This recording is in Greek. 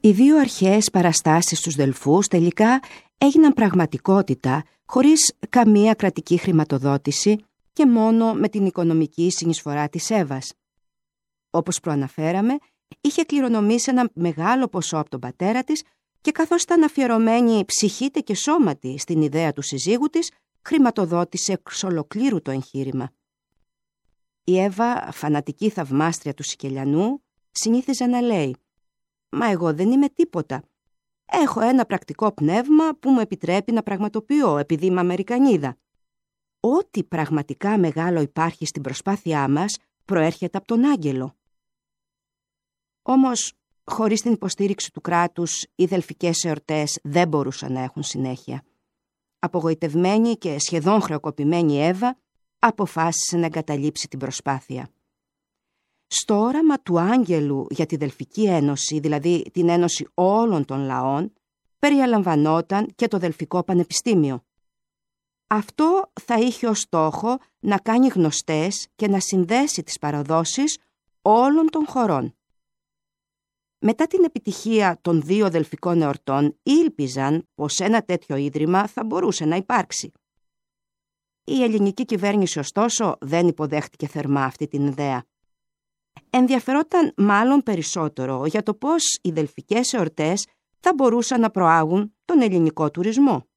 Οι δύο αρχαίες παραστάσεις στους Δελφούς τελικά έγιναν πραγματικότητα χωρίς καμία κρατική χρηματοδότηση και μόνο με την οικονομική συνεισφορά της Εύας. Όπως προαναφέραμε, είχε κληρονομήσει ένα μεγάλο ποσό από τον πατέρα της και καθώς ήταν αφιερωμένη ψυχήτε και σώματι στην ιδέα του συζύγου της, χρηματοδότησε εξ ολοκλήρου το εγχείρημα. Η Εύα, φανατική θαυμάστρια του Σικελιανού, συνήθιζε να λέει «Μα εγώ δεν είμαι τίποτα. Έχω ένα πρακτικό πνεύμα που μου επιτρέπει να πραγματοποιώ επειδή είμαι Αμερικανίδα. Ό,τι πραγματικά μεγάλο υπάρχει στην προσπάθειά μας προέρχεται από τον άγγελο». Όμως, χωρίς την υποστήριξη του κράτους, οι δελφικές εορτές δεν μπορούσαν να έχουν συνέχεια. Απογοητευμένη και σχεδόν χρεοκοπημένη η Εύα αποφάσισε να εγκαταλείψει την προσπάθεια. Στο όραμα του άγγελου για τη Δελφική Ένωση, δηλαδή την ένωση όλων των λαών, περιαλαμβανόταν και το Δελφικό Πανεπιστήμιο. Αυτό θα είχε ως στόχο να κάνει γνωστές και να συνδέσει τις παραδόσεις όλων των χωρών. Μετά την επιτυχία των δύο δελφικών εορτών, ήλπιζαν πως ένα τέτοιο ίδρυμα θα μπορούσε να υπάρξει. Η ελληνική κυβέρνηση, ωστόσο, δεν υποδέχτηκε θερμά αυτή την ιδέα. Ενδιαφερόταν μάλλον περισσότερο για το πώς οι δελφικές εορτές θα μπορούσαν να προάγουν τον ελληνικό τουρισμό.